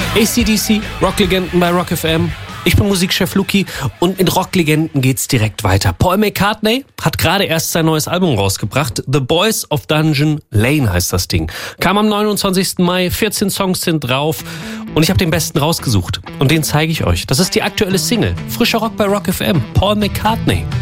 AC/DC, Rocklegenden bei Rock FM. Ich bin Musikchef Luki und mit Rocklegenden geht's direkt weiter. Paul McCartney hat gerade erst sein neues Album rausgebracht. The Boys of Dungeon Lane heißt das Ding. Kam am 29. Mai, 14 Songs sind drauf und ich habe den besten rausgesucht. Und den zeige ich euch. Das ist die aktuelle Single. Frischer Rock bei Rock FM. Paul McCartney.